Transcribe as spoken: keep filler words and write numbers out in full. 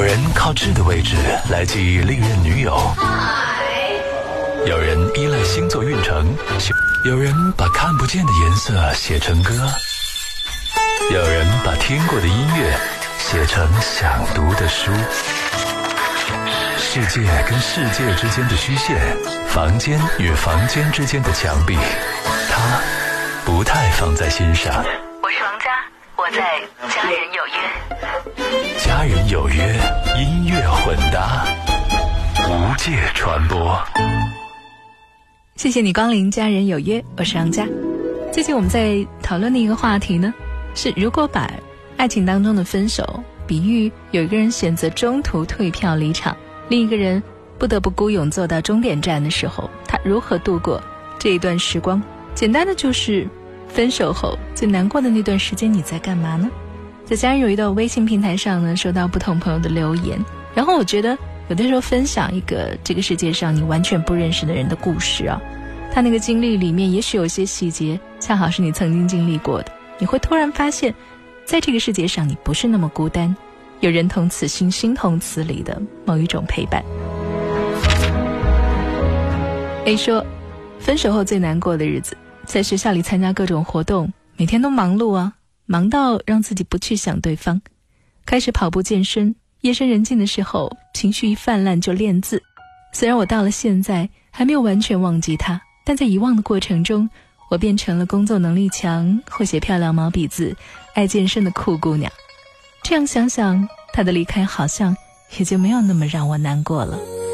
人靠智的位置来记忆历任女友，有人依赖星座运程，有人把看不见的颜色写成歌，有人把听过的音乐写成想读的书。世界跟世界之间的虚线，房间与房间之间的墙壁，他不太放在心上。 我是王佳，我在家人有约。 家人有约，音乐混搭，无界传播。 谢谢你光临家人有约，我是王佳。最近我们在讨论的一个话题呢，是如果把爱情当中的分手比喻有一个人选择中途退票离场，另一个人不得不孤勇走到终点站的时候，他如何度过这一段时光？简单的就是分手后最难过的那段时间你在干嘛呢？在家人有一道微信平台上呢，收到不同朋友的留言，然后我觉得有的时候分享一个这个世界上你完全不认识的人的故事啊，他那个经历里面也许有些细节恰好是你曾经经历过的，你会突然发现在这个世界上你不是那么孤单，有人同此心心同此理的某一种陪伴。 A 说，分手后最难过的日子，在学校里参加各种活动，每天都忙碌啊，忙到让自己不去想对方，开始跑步健身，夜深人静的时候情绪一泛滥就练字。虽然我到了现在还没有完全忘记他，但在遗忘的过程中，我变成了工作能力强，会写漂亮毛笔字，爱健身的酷姑娘。这样想想，他的离开好像也就没有那么让我难过了。